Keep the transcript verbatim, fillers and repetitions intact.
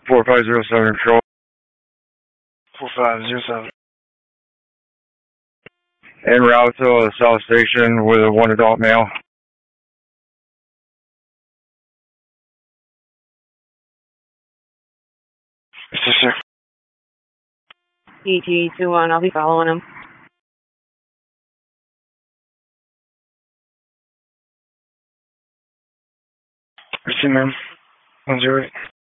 four five zero seven control. four five zero seven. En route to the South Station with a one adult male. Yes, sir. E T two one, I'll be following him. Receive, ma'am. one zero eight.